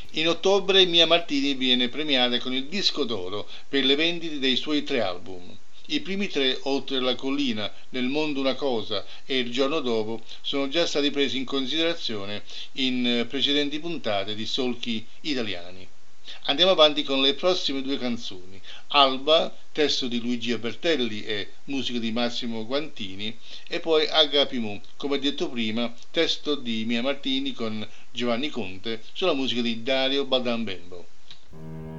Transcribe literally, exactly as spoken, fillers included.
In ottobre Mia Martini viene premiata con il disco d'oro per le vendite dei suoi tre album. I primi tre, Oltre la collina, Nel mondo una cosa e Il giorno dopo, sono già stati presi in considerazione in precedenti puntate di Solchi Italiani. Andiamo avanti con le prossime due canzoni. Alba, testo di Luigi Albertelli e musica di Massimo Guantini, e poi Agapimù, come detto prima, testo di Mia Martini con Giovanni Conte, sulla musica di Dario Badambembo.